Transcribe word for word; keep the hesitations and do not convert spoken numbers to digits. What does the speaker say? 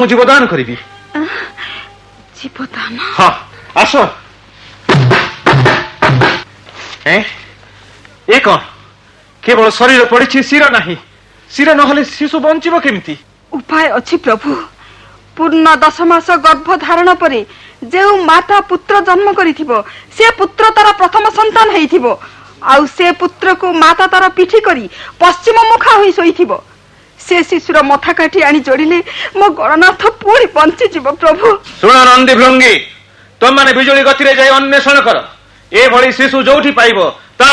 ମୁଁ ଜୀବଦାନ କରିବି। ଜୀବଦାନ? ହଁ ଆସ। ଏ କଣ କେବଳ ଶରୀର ପଡିଛି, ଶିର ନାହିଁ। ଶିର ନହେଲେ ଶିଶୁ ବଞ୍ଚିବ କେମିତି? ଉପାୟ ଅଛି ପ୍ରଭୁ। ପୂର୍ଣ୍ଣ ଦଶ ମାସ ଗର୍ଭ ଧାରଣ ପରେ ଯେଉଁ ମାତା ପୁତ୍ର ଜନ୍ମ କରିଥିବ ସେ ପୁତ୍ର ତାର ପ୍ରଥମ ସନ୍ତାନ ହେଇଥିବ। ଆଉ ସେ ପୁତ୍ରକୁ ମାତା ତାର ପିଠି କରି ପଶ୍ଚିମ ମୁଖା ହୋଇ ଶୋଇଥିବ। ସେ ଶିଶୁର ମଥା କାଟି ଆଣି ଯୋଡ଼ିଲେ ମୋ ଗଣନାଥ ପୁଣି ବଞ୍ଚିଯିବ ପ୍ରଭୁ। ଶୁଣ ନନ୍ଦୀ ଭୃଙ୍ଗୀ, ତମମାନେ ବିଜୁଳି ଗତିରେ ଯାଇ ଅନ୍ୱେଷଣ କର। ଏଭଳି ଶିଶୁ ଯୋଉଠି ପାଇବ